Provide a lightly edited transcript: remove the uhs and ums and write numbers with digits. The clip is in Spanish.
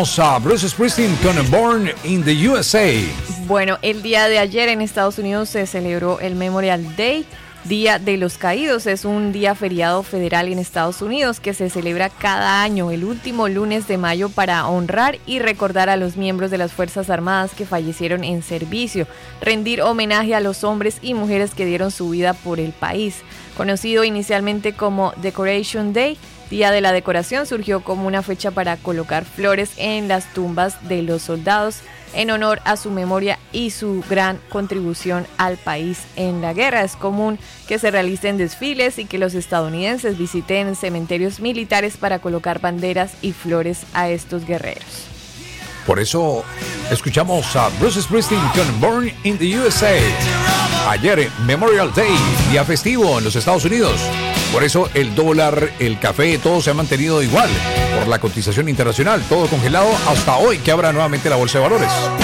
A Bruce Springsteen con Born in the USA. Bueno, el día de ayer en Estados Unidos se celebró el Memorial Day, Día de los Caídos. Es un día feriado federal en Estados Unidos que se celebra cada año, el último lunes de mayo, para honrar y recordar a los miembros de las Fuerzas Armadas que fallecieron en servicio, rendir homenaje a los hombres y mujeres que dieron su vida por el país. Conocido inicialmente como Decoration Day, Día de la Decoración, surgió como una fecha para colocar flores en las tumbas de los soldados en honor a su memoria y su gran contribución al país en la guerra. Es común que se realicen desfiles y que los estadounidenses visiten cementerios militares para colocar banderas y flores a estos guerreros. Por eso escuchamos a Bruce Springsteen con Born in the USA. Ayer, Memorial Day, día festivo en los Estados Unidos. Por eso el dólar, el café, todo se ha mantenido igual por la cotización internacional, todo congelado hasta hoy que abra nuevamente la bolsa de valores.